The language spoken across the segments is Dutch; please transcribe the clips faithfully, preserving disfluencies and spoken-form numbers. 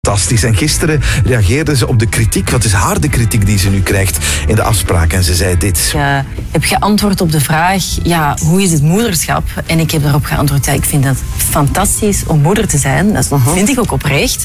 Fantastisch. En gisteren reageerde ze op de kritiek, wat is harde kritiek die ze nu krijgt in de afspraak. En ze zei dit. Je hebt geantwoord op de vraag, ja, hoe is het moederschap? En ik heb daarop geantwoord, ja, ik vind het fantastisch om moeder te zijn. Dat vind ik ook oprecht.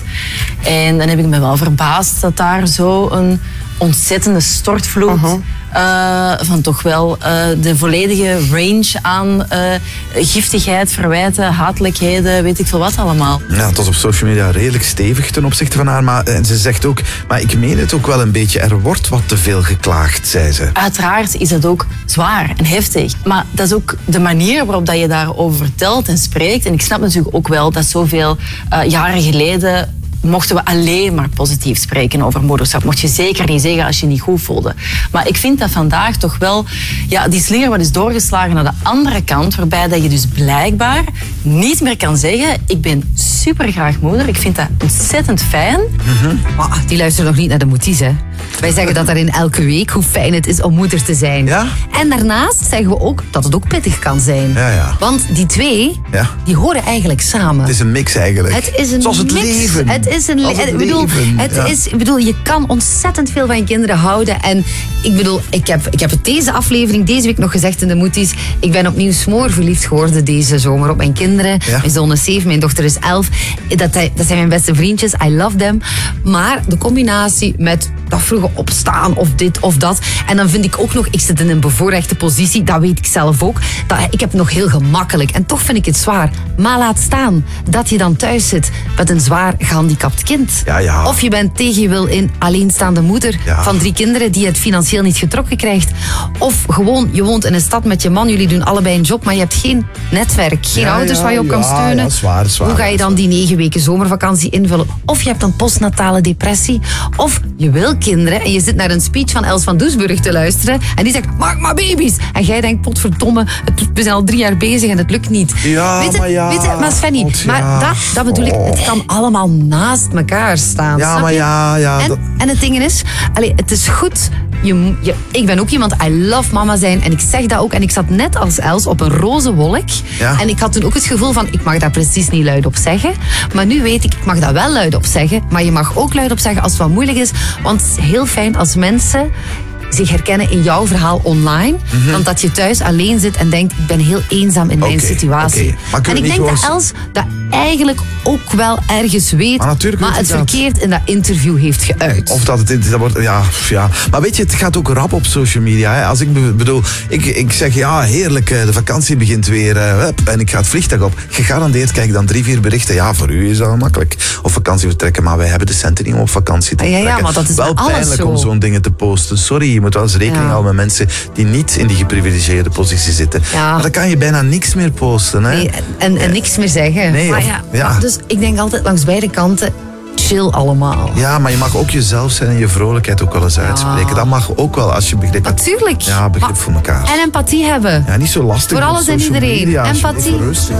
En dan heb ik me wel verbaasd dat daar zo een ontzettende stortvloed... Uh-huh. Uh, van toch wel uh, de volledige range aan uh, giftigheid, verwijten, hatelijkheden, weet ik veel wat allemaal. Ja, het was op social media redelijk stevig ten opzichte van haar. Maar en ze zegt ook, maar ik meen het ook wel een beetje, er wordt wat te veel geklaagd, zei ze. Uiteraard is dat ook zwaar en heftig. Maar dat is ook de manier waarop dat je daarover vertelt en spreekt. En ik snap natuurlijk ook wel dat zoveel uh, jaren geleden... mochten we alleen maar positief spreken over moederschap. Mocht je zeker niet zeggen als je niet goed voelde. Maar ik vind dat vandaag toch wel... ja, die slinger wat is doorgeslagen naar de andere kant, waarbij dat je dus blijkbaar niet meer kan zeggen, ik ben super graag moeder, ik vind dat ontzettend fijn. Mm-hmm. Oh, die luisteren nog niet naar de moeties, hè. Wij zeggen dat daarin elke week hoe fijn het is om moeder te zijn. Ja? En daarnaast zeggen we ook dat het ook pittig kan zijn. Ja, ja. Want die twee, ja. die horen eigenlijk samen. Het is een mix eigenlijk. Het is een Zoals het mix. leven. Het is een Zoals het ik bedoel, leven. Het ja. is, ik bedoel, je kan ontzettend veel van je kinderen houden. En ik bedoel, ik heb, ik heb het deze aflevering, deze week nog gezegd in de Moeties. Ik ben opnieuw smoorverliefd geworden deze zomer op mijn kinderen. Ja. Mijn zoon is zeven, mijn dochter is elf. Dat, dat zijn mijn beste vriendjes. I love them. Maar de combinatie met dat vroege opstaan of dit of dat. En dan vind ik ook nog, ik zit in een bevoorrechte positie. Dat weet ik zelf ook. Dat, ik heb het nog heel gemakkelijk. En toch vind ik het zwaar. Maar laat staan dat je dan thuis zit met een zwaar gehandicapt kind. Ja, ja. Of je bent tegen je wil in alleenstaande moeder ja. van drie kinderen die het financieel niet getrokken krijgt. Of gewoon, je woont in een stad met je man, jullie doen allebei een job, maar je hebt geen netwerk, geen ja, ouders ja, waar je op ja, kan steunen. Ja, zwaar, zwaar, Hoe ga je dan die negen weken zomervakantie invullen? Of je hebt een postnatale depressie. Of je wil kinderen en je zit naar een speech van Els van Doesburg te luisteren en die zegt, maak maar baby's. En jij denkt, potverdomme, we zijn al drie jaar bezig en het lukt niet. Ja, weet je, maar ja. Weet je, maar Svenny, God, ja. maar dat, dat bedoel ik, het kan allemaal naast elkaar staan. Ja, maar ja, ja. En, dat... en het ding is, allee, het is goed. Je, je, ik ben ook iemand, I love mama zijn. En ik zeg dat ook. En ik zat net als Els op een roze wolk. Ja. En ik had toen ook het gevoel van, ik mag daar precies niet luid op zeggen. Maar nu weet ik, ik mag dat wel luid op zeggen. Maar je mag ook luid op zeggen als het wat moeilijk is. Want het is heel fijn als mensen zich herkennen in jouw verhaal online. Mm-hmm. Dan dat je thuis alleen zit en denkt, ik ben heel eenzaam in okay, mijn situatie. Okay. En ik denk gewoon... dat Els dat eigenlijk ook wel ergens weet. Maar, maar het verkeerd in dat interview heeft geuit. Of dat het... Dat wordt, ja, ja. Maar weet je, het gaat ook rap op social media. Hè. Als ik bedoel, ik, ik zeg ja, heerlijk, de vakantie begint weer. Uh, en ik ga het vliegtuig op. Gegarandeerd kijk ik dan drie, vier berichten. Ja, voor u is dat makkelijk. Op vakantie vertrekken, maar wij hebben de centen niet om op vakantie te vertrekken. Ja, ja, maar dat is wel pijnlijk zo. om zo'n dingen te posten. Sorry, je moet wel eens rekening ja. houden met mensen die niet in die geprivilegeerde positie zitten. Ja. Maar dan kan je bijna niks meer posten. Hè? Nee, en, en niks meer zeggen. Nee, maar of, ja, ja. Dus ik denk altijd langs beide kanten, chill allemaal. Ja, maar je mag ook jezelf zijn en je vrolijkheid ook wel eens uitspreken. Ja. Dat mag ook wel als je begrip hebt. Natuurlijk. Ja, begrip maar, voor elkaar. En empathie hebben. Ja, niet zo lastig. Voor alles en iedereen. Media, empathie.